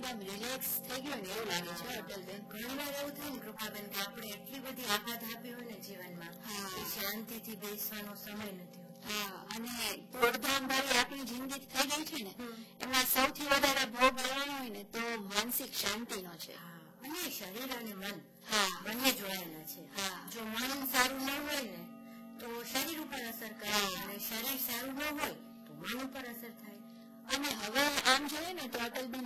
Mind આમ relax થઈ ગયું ને એવું લાગે છે અટલબેન. ઘણી વાર એવું થાય ને કૃપાબેન કે આપણે એટલી બધી આઘાત આપી હોય ને જીવનમાં કે શાંતિથી બેસવાનો સમય નથી હોતો. અને દોડધામ વાળી આપણી જિંદગી થઈ ગઈ છે ને એમાં સૌથી વધારે ભોગ લેવાનો હોય ને તો માનસિક શાંતિનો છે. અને શરીર અને મન બંને જોડાયેલા છે. જો મન સારું ન હોય ને તો શરીર ઉપર અસર કરે અને શરીર સારું ન હોય તો મન ઉપર અસર થાય. અને હવે આમ જોઈએ ને તો અટલબેન